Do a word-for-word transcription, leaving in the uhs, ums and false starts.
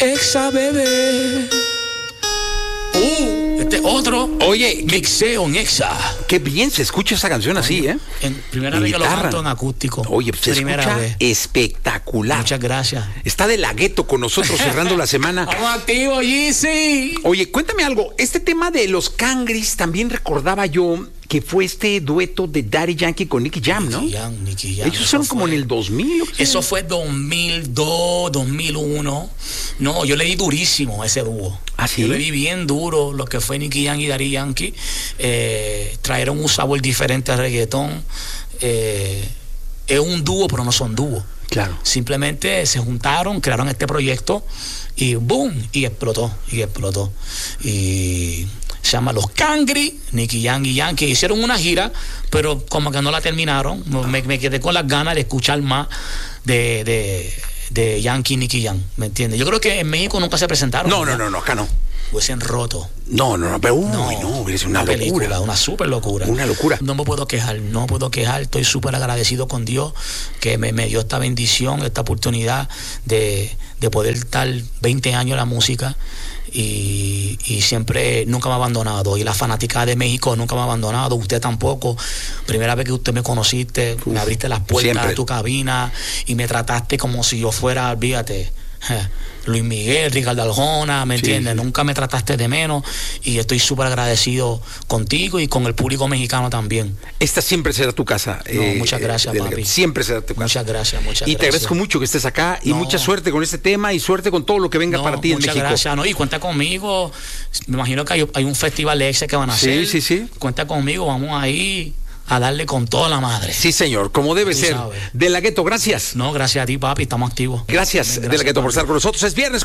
Exa, bebé. Uh, este otro. Oye, mixeo en Exa. Qué bien se escucha esa canción así, ¿eh? En primera en vez guitarra. Que lo canto en acústico. Oye, se primera escucha vez. Espectacular. Muchas gracias. Está de la Gueto con nosotros cerrando la semana. Vamos activo, Yeezy. Oye, cuéntame algo. Este tema de los Cangris también recordaba yo que fue este dueto de Daddy Yankee con Nicky Jam, ¿no? Nicky Jam, Nicky Jam. Ellos fueron como en el dos mil. ¿O qué? Eso fue dos mil dos, dos mil uno. No, yo le di durísimo a ese dúo. ¿Ah, sí? Yo le di bien duro lo que fue Nicky Jam y Daddy Yankee. Eh, trajeron un sabor diferente al reggaetón. Eh, es un dúo, pero no son dúos. Claro. Simplemente se juntaron, crearon este proyecto y boom, y explotó, y explotó. Y se llama Los Cangris, Nicky Jam y Yankee. Hicieron una gira, pero como que no la terminaron. Me, me quedé con las ganas de escuchar más de, de, de Yankee y Nicky Jam, ¿me entiendes? Yo creo que en México nunca se presentaron. No, no, no, no, acá no. Hubiesen roto. No, no, no, pero uy, no, no, es una, una locura. Película, una súper locura. Una locura. No me puedo quejar, no me puedo quejar. Estoy súper agradecido con Dios que me, me dio esta bendición, esta oportunidad de, de poder estar veinte años en la música. Y, y siempre, nunca me ha abandonado. Y la fanática de México nunca me ha abandonado. Usted tampoco. Primera vez que usted me conociste, Uf, me abriste las puertas siempre. de tu cabina y me trataste como si yo fuera, olvídate, Luis Miguel, Ricardo Arjona, ¿me sí, entiendes? Sí. Nunca me trataste de menos y estoy súper agradecido contigo y con el público mexicano también. Esta siempre será tu casa. No, eh, muchas gracias, de, papi. Siempre será tu casa. Muchas gracias, muchas y gracias. Y te agradezco mucho que estés acá y no. mucha suerte con este tema y suerte con todo lo que venga no, para ti en México. Muchas gracias, no, y cuenta conmigo. Me imagino que hay, hay un festival de Exa que van a sí, hacer. Sí, sí, sí. Cuenta conmigo, vamos ahí a darle con toda la madre. Sí, señor, como debe Tú ser. Sabes. De la Gueto, gracias. No, gracias a ti, papi, estamos activos. Gracias, gracias De la Gueto, por estar con nosotros. Es viernes.